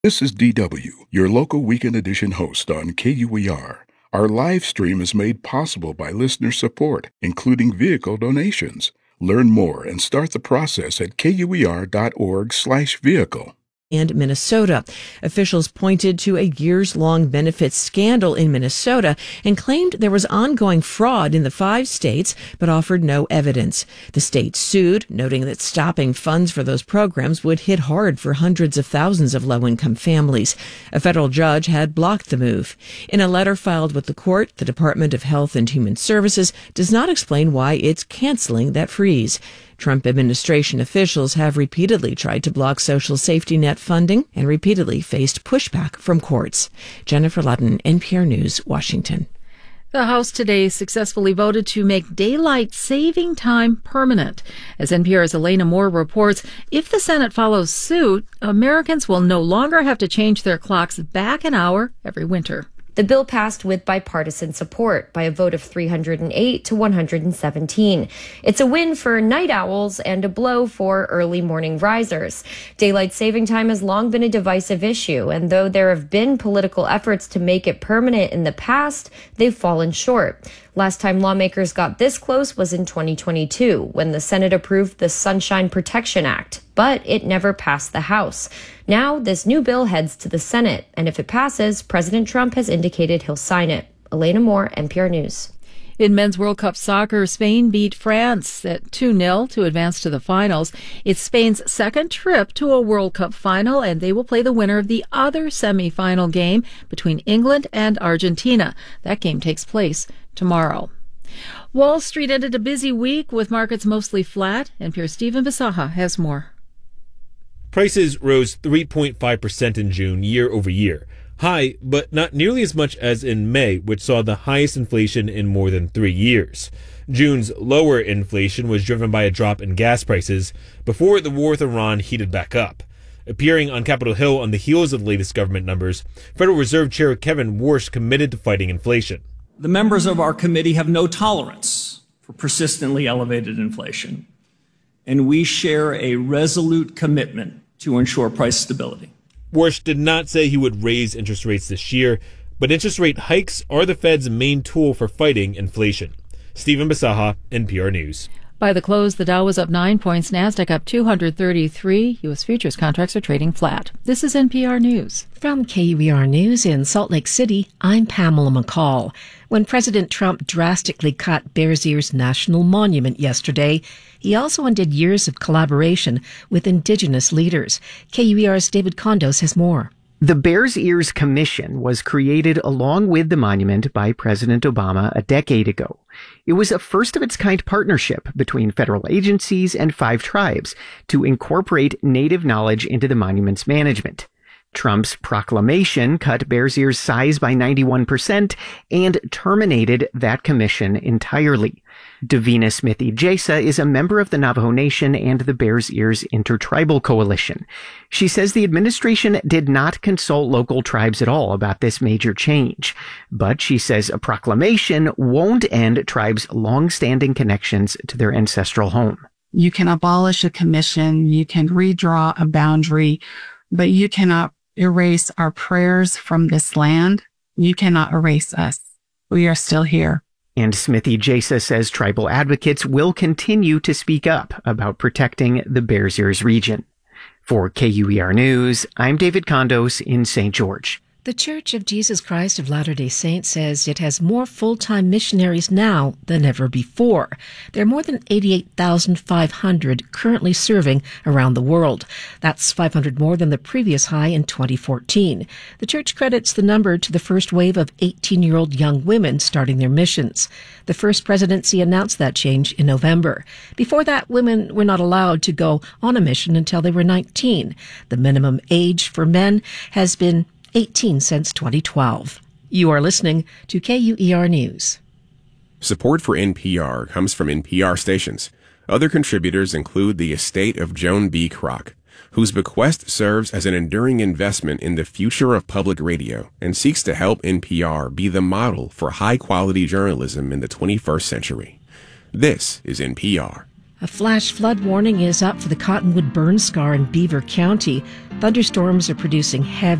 This is DW, your local weekend edition host on KUER. Our live stream is made possible by listener support, including vehicle donations. Learn more and start the process at kuer.org/vehicle. And Minnesota. Officials pointed to a years-long benefits scandal in Minnesota and claimed there was ongoing fraud in the 5 states, but offered no evidence. The state sued, noting that stopping funds for those programs would hit hard for hundreds of thousands of low-income families. A federal judge had blocked the move. In a letter filed with the court, the Department of Health and Human Services does not explain why it's canceling that freeze. Trump administration officials have repeatedly tried to block social safety net funding and repeatedly faced pushback from courts. Jennifer Ludden, NPR News, Washington. The House today successfully voted to make daylight saving time permanent. As NPR's Elena Moore reports, if the Senate follows suit, Americans will no longer have to change their clocks back an hour every winter. The bill passed with bipartisan support by a vote of 308 to 117. It's a win for night owls and a blow for early morning risers. Daylight saving time has long been a divisive issue, and though there have been political efforts to make it permanent in the past, they've fallen short. Last time lawmakers got this close was in 2022, when the Senate approved the Sunshine Protection Act, but it never passed the House. Now, this new bill heads to the Senate, and if it passes, President Trump has indicated he'll sign it. Elena Moore, NPR News. In men's World Cup soccer, Spain beat France at 2-0 to advance to the finals. It's Spain's second trip to a World Cup final, and they will play the winner of the other semifinal game between England and Argentina. That game takes place tomorrow. Wall Street ended a busy week with markets mostly flat. NPR's Stephen Bisaha has more. Prices rose 3.5% in June year over year. High, but not nearly as much as in May, which saw the highest inflation in more than 3 years. June's lower inflation was driven by a drop in gas prices before the war with Iran heated back up. Appearing on Capitol Hill on the heels of the latest government numbers, Federal Reserve Chair Kevin Warsh committed to fighting inflation. The members of our committee have no tolerance for persistently elevated inflation, and we share a resolute commitment to ensure price stability. Warsh did not say he would raise interest rates this year, but interest rate hikes are the Fed's main tool for fighting inflation. Stephen Bisaha, NPR News. By the close, the Dow was up 9 points, NASDAQ up 233. U.S. futures contracts are trading flat. This is NPR News. From KUER News in Salt Lake City, I'm Pamela McCall. When President Trump drastically cut Bears Ears National Monument yesterday, he also undid years of collaboration with indigenous leaders. KUER's David Kondos has more. The Bears Ears Commission was created along with the monument by President Obama a decade ago. It was a first-of-its-kind partnership between federal agencies and 5 tribes to incorporate Native knowledge into the monument's management. Trump's proclamation cut Bears Ears' size by 91% and terminated that commission entirely. Davina Smithy-Jasa is a member of the Navajo Nation and the Bears Ears Intertribal Coalition. She says the administration did not consult local tribes at all about this major change. But she says a proclamation won't end tribes' long-standing connections to their ancestral home. You can abolish a commission, you can redraw a boundary, but you cannot erase our prayers from this land. You cannot erase us. We are still here. And Smithy-Jasa says tribal advocates will continue to speak up about protecting the Bears Ears region. For KUER News, I'm David Kondos in St. George. The Church of Jesus Christ of Latter-day Saints says it has more full-time missionaries now than ever before. There are more than 88,500 currently serving around the world. That's 500 more than the previous high in 2014. The church credits the number to the first wave of 18-year-old young women starting their missions. The first presidency announced that change in November. Before that, women were not allowed to go on a mission until they were 19. The minimum age for men has been 18 since 2012. You are listening to KUER News. Support for NPR comes from NPR stations. Other contributors include the estate of Joan B. Kroc, whose bequest serves as an enduring investment in the future of public radio and seeks to help NPR be the model for high-quality journalism in the 21st century. This is NPR. A flash flood warning is up for the Cottonwood burn scar in Beaver County. Thunderstorms are producing heavy